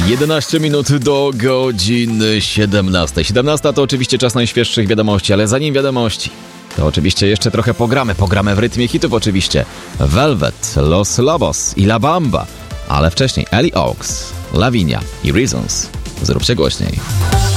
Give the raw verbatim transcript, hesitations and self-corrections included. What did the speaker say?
jedenaście minut do godziny siedemnastej. siedemnasta to oczywiście czas najświeższych wiadomości, ale zanim wiadomości, to oczywiście jeszcze trochę pogramy. Pogramy w rytmie hitów oczywiście. Velvet, Los Lobos i La Bamba. Ale wcześniej Ellie Oaks, Lavinia i Reasons. Zróbcie głośniej.